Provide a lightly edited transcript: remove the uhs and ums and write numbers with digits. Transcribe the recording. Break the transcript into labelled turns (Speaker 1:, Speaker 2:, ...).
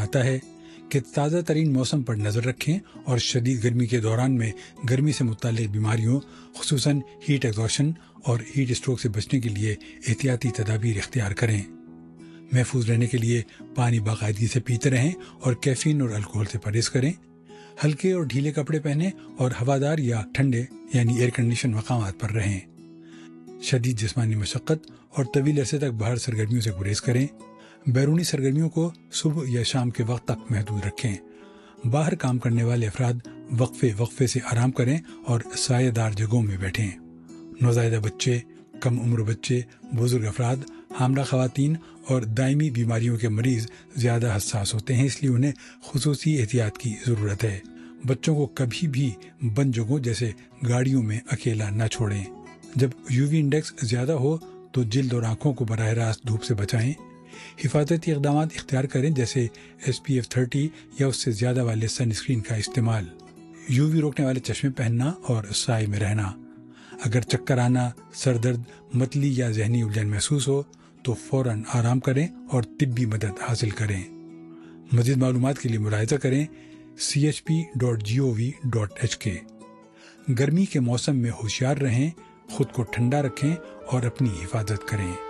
Speaker 1: فرماتا ہے کہ تازہ ترین موسم پر نظر رکھیں اور شدید گرمی کے دوران میں گرمی سے متعلق بیماریوں خصوصاً ہیٹ ایگزاشن اور ہیٹ اسٹروک سے بچنے کے لیے احتیاطی تدابیر اختیار کریں۔ محفوظ رہنے کے لیے پانی باقاعدگی سے پیتے رہیں اور کیفین اور الکوہل سے پرہیز کریں۔ ہلکے اور ڈھیلے کپڑے پہنیں اور ہوادار یا ٹھنڈے یعنی ایئر کنڈیشن مقامات پر رہیں۔ شدید جسمانی مشقت اور طویل عرصے تک باہر سرگرمیوں سے گریز کریں۔ بیرونی سرگرمیوں کو صبح یا شام کے وقت تک محدود رکھیں۔ باہر کام کرنے والے افراد وقفے سے آرام کریں اور سایہ دار جگہوں میں بیٹھیں۔ نوزائیدہ بچے، کم عمر بچے، بزرگ افراد، حاملہ خواتین اور دائمی بیماریوں کے مریض زیادہ حساس ہوتے ہیں، اس لیے انہیں خصوصی احتیاط کی ضرورت ہے۔ بچوں کو کبھی بھی بند جگہوں جیسے گاڑیوں میں اکیلا نہ چھوڑیں۔ جب UV انڈیکس زیادہ ہو تو جلد اور آنکھوں کو براہ راست دھوپ سے بچائیں۔ حفاظتی اقدامات اختیار کریں جیسے SPF 30 یا اس سے زیادہ والے سن اسکرین کا استعمال، UV روکنے والے چشمے پہننا اور سائے میں رہنا۔ اگر چکر آنا، سر درد، متلی یا ذہنی الجھن محسوس ہو تو فوراً آرام کریں اور طبی مدد حاصل کریں۔ مزید معلومات کے لیے ملاحظہ کریں chp.gov.hk۔ گرمی کے موسم میں ہوشیار رہیں، خود کو ٹھنڈا رکھیں اور اپنی حفاظت کریں۔